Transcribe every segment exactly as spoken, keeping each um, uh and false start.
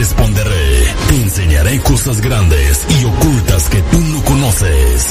responderé. Te enseñaré cosas grandes y ocultas que tú no conoces.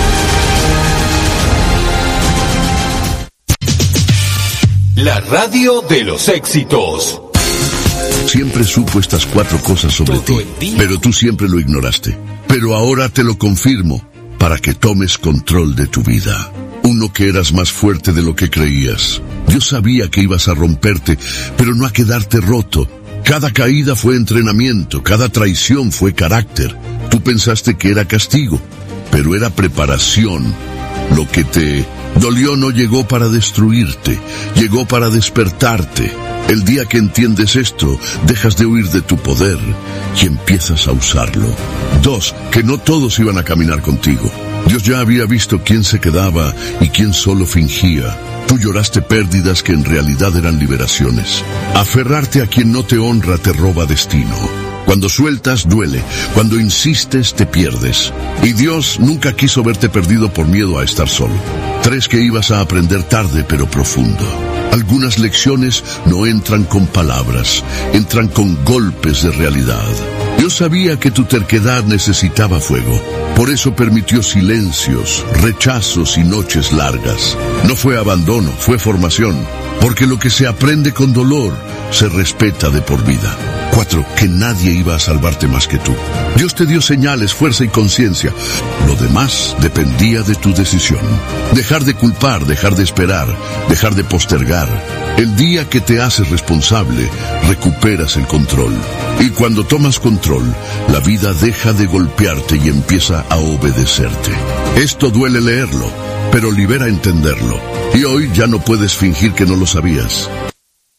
La radio de los éxitos. Siempre supo estas cuatro cosas sobre ti, pero tú siempre lo ignoraste. Pero ahora te lo confirmo, para que tomes control de tu vida. Uno, que eras más fuerte de lo que creías. Yo sabía que ibas a romperte, pero no a quedarte roto. Cada caída fue entrenamiento, cada traición fue carácter. Tú pensaste que era castigo, pero era preparación. Lo que te dolió no llegó para destruirte, llegó para despertarte. El día que entiendes esto, dejas de huir de tu poder y empiezas a usarlo. Dos, que no todos iban a caminar contigo. Dios ya había visto quién se quedaba y quién solo fingía. Tú lloraste pérdidas que en realidad eran liberaciones. Aferrarte a quien no te honra te roba destino. Cuando sueltas, duele. Cuando insistes, te pierdes. Y Dios nunca quiso verte perdido por miedo a estar solo. Tres, que ibas a aprender tarde pero profundo. Algunas lecciones no entran con palabras, entran con golpes de realidad. Yo sabía que tu terquedad necesitaba fuego. Por eso permitió silencios, rechazos y noches largas. No fue abandono, fue formación. Porque lo que se aprende con dolor, se respeta de por vida. Cuatro, que nadie iba a salvarte más que tú. Dios te dio señales, fuerza y conciencia. Lo demás dependía de tu decisión. Dejar de culpar, dejar de esperar, dejar de postergar. El día que te haces responsable, recuperas el control. Y cuando tomas control, la vida deja de golpearte y empieza a obedecerte. Esto duele leerlo, pero libera entenderlo. Y hoy ya no puedes fingir que no lo sabías.